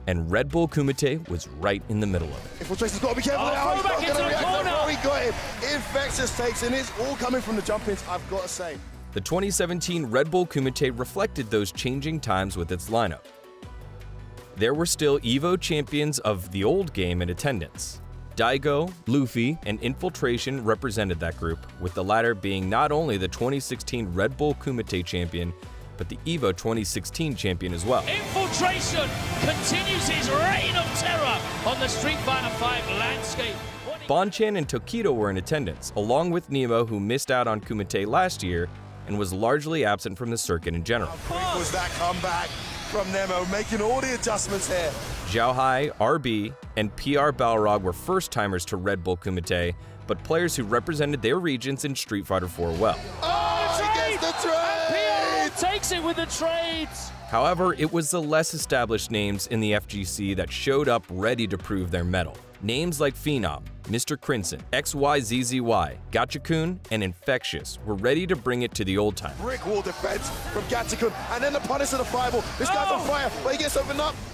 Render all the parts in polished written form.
and Red Bull Kumite was right in the middle of it. Infiltration's got to be careful now. Throw back into the corner. He got him. Infectious takes, and it's all coming from the jump-ins, I've got to say. The 2017 Red Bull Kumite reflected those changing times with its lineup. There were still EVO champions of the old game in attendance. Daigo, Luffy, and Infiltration represented that group, with the latter being not only the 2016 Red Bull Kumite champion, but the EVO 2016 champion as well. Infiltration continues his reign of terror on the Street Fighter V landscape. Bonchan and Tokido were in attendance, along with Nemo, who missed out on Kumite last year and was largely absent from the circuit in general. How quick was that comeback from Nemo, making all the adjustments here. Xiaohai, RB, and PR Balrog were first-timers to Red Bull Kumite, but players who represented their regions in Street Fighter IV well. Oh, he gets the trade! PR takes it with the trades! However, it was the less established names in the FGC that showed up ready to prove their mettle. Names like Phenom, Mr. Crimson, XYZZY, Gachikun, and Infectious were ready to bring it to the old time. Brick wall defense from Gachikun, and then the punish of the fireball. This guy's on fire, but he gets opened up.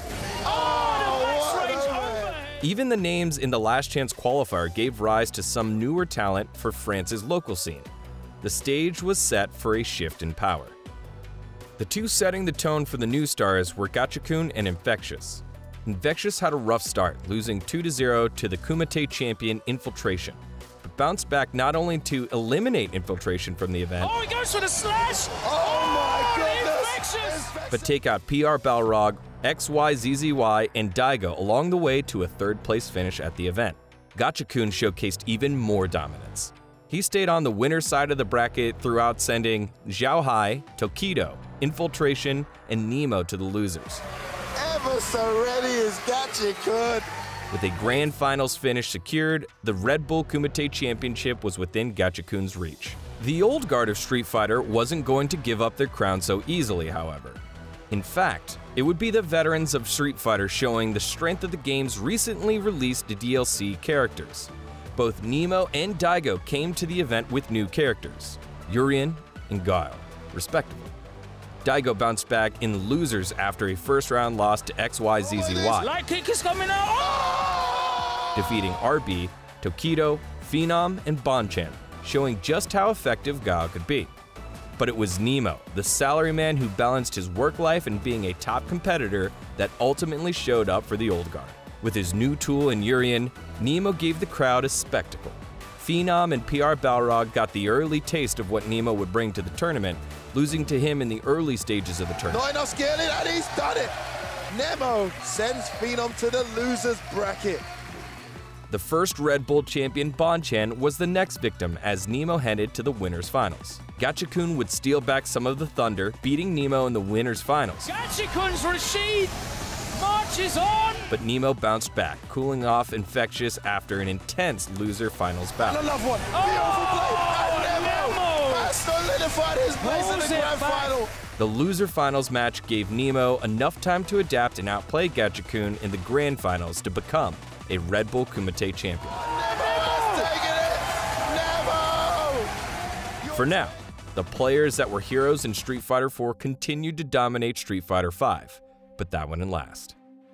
Even the names in the Last Chance qualifier gave rise to some newer talent for France's local scene. The stage was set for a shift in power. The two setting the tone for the new stars were Gachikun and Infectious. Infectious had a rough start, losing 2-0 to the Kumite champion Infiltration, but bounced back not only to eliminate Infiltration from the event, Oh, he goes for the slash! Oh my goodness! Infectious! but take out PR Balrog, XYZZY, and Daigo along the way to a third-place finish at the event. Gachikun showcased even more dominance. He stayed on the winner's side of the bracket throughout, sending Xiaohai, Tokido, Infiltration, and Nemo to the losers. Ever so ready is Gachikun. With a grand finals finish secured, the Red Bull Kumite Championship was within Gachikun's reach. The old guard of Street Fighter wasn't going to give up their crown so easily, however. In fact, it would be the veterans of Street Fighter showing the strength of the game's recently released DLC characters. Both Nemo and Daigo came to the event with new characters, Urien and Guile, respectively. Daigo bounced back in the losers after a first-round loss to XYZZY, Light kick is coming out! defeating RB, Tokido, Phenom, and Bonchan, showing just how effective Guile could be. But it was Nemo, the salaryman who balanced his work life and being a top competitor, that ultimately showed up for the old guard. With his new tool in Urien, Nemo gave the crowd a spectacle. Phenom and PR Balrog got the early taste of what Nemo would bring to the tournament, losing to him in the early stages of the tournament. Not enough scaling, and he's done it. Nemo sends Phenom to the losers bracket. The first Red Bull champion, Bonchan, was the next victim as Nemo headed to the winners finals. Gachikun would steal back some of the thunder, beating Nemo in the winners finals. Gachikun's Rashid marches on! But Nemo bounced back, cooling off Infectious after an intense loser finals And battle. another one. Beautiful play. And Nemo has solidified his place in the Pulls it grand back. final. The loser finals match gave Nemo enough time to adapt and outplay Gachikun in the grand finals to become a Red Bull Kumite champion. Nemo's taking it. Nemo! For now, the players that were heroes in Street Fighter IV continued to dominate Street Fighter V, but that wouldn't last.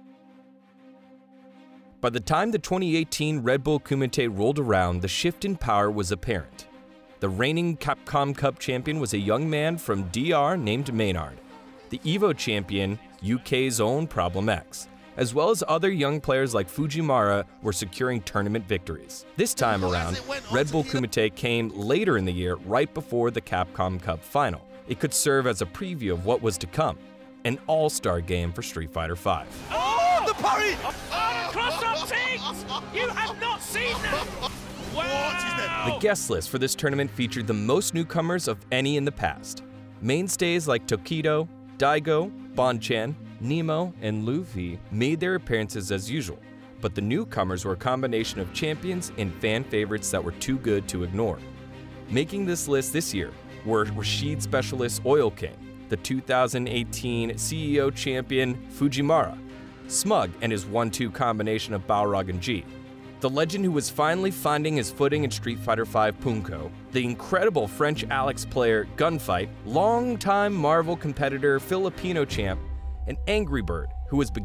By the time the 2018 Red Bull Kumite rolled around, the shift in power was apparent. The reigning Capcom Cup champion was a young man from DR named Maynard. The EVO champion, UK's own Problem X, as well as other young players like Fujimara, were securing tournament victories. This time around, Red Bull Kumite came later in the year, right before the Capcom Cup final. It could serve as a preview of what was to come, an all-star game for Street Fighter V. Oh, the parry! Oh, cross-up things! You have not seen that! Wow! The guest list for this tournament featured the most newcomers of any in the past. Mainstays like Tokido, Daigo, Bonchan, Nemo, and Luffy made their appearances as usual, but the newcomers were a combination of champions and fan favorites that were too good to ignore. Making this list this year were Rashid specialist Oil King, the 2018 CEO champion Fujimara, Smug and his 1-2 combination of Balrog and G, the legend who was finally finding his footing in Street Fighter V Punko, the incredible French Alex player Gunfight, longtime Marvel competitor Filipino champ, and Angry Bird, who was